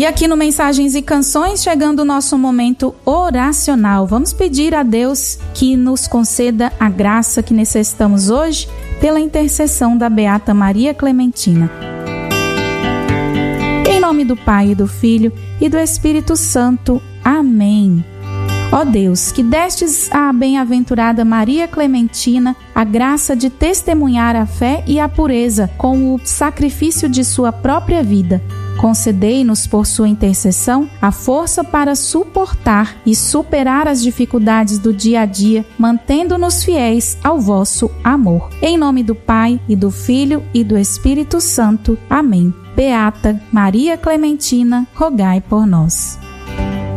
E aqui no Mensagens e Canções, chegando o nosso momento oracional. Vamos pedir a Deus que nos conceda a graça que necessitamos hoje pela intercessão da Beata Maria Clementina. Em nome do Pai, e do Filho e do Espírito Santo. Amém. Ó Deus, que destes à bem-aventurada Maria Clementina a graça de testemunhar a fé e a pureza com o sacrifício de sua própria vida, concedei-nos por sua intercessão a força para suportar e superar as dificuldades do dia a dia, mantendo-nos fiéis ao vosso amor. Em nome do Pai, e do Filho e do Espírito Santo. Amém. Beata Maria Clementina, rogai por nós.